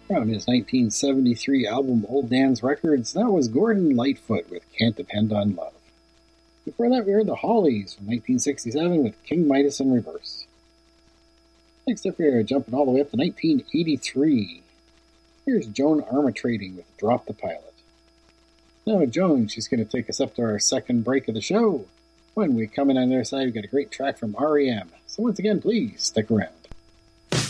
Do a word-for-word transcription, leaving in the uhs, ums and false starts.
From his nineteen seventy-three album Old Dan's Records, that was Gordon Lightfoot with Can't Depend on Love. Before that, we heard the Hollies from nineteen sixty-seven with King Midas in Reverse. Next up, we are jumping all the way up to nineteen eighty-three. Here's Joan Armatrading with Drop the Pilot. Now, Joan, she's going to take us up to our second break of the show. When we come in on their side, we've got a great track from R E M. So once again, please stick around.